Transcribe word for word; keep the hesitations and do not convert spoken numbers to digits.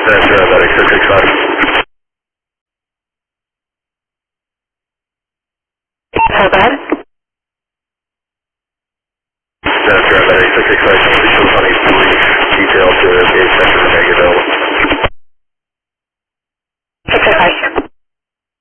That's paramedic six six five. How bad? That's paramedic six six five. Visual funny police detail to the case.